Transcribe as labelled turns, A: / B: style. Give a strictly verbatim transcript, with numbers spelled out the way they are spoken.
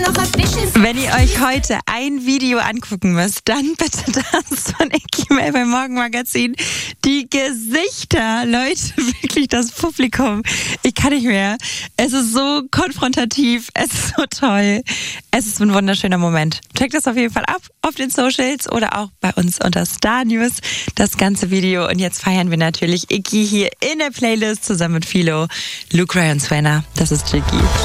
A: Wenn ihr euch heute ein Video angucken müsst, dann bitte das von Icky Mail beim Morgenmagazin. Die Gesichter, Leute, wirklich das Publikum. Ich kann nicht mehr. Es ist so konfrontativ, es ist so toll. Es ist ein wunderschöner Moment. Checkt das auf jeden Fall ab auf den Socials oder auch bei uns unter Star News, das ganze Video. Und jetzt feiern wir natürlich Icky hier in der Playlist zusammen mit Philo, Luke Ryan Swanner. Das ist Jiggy.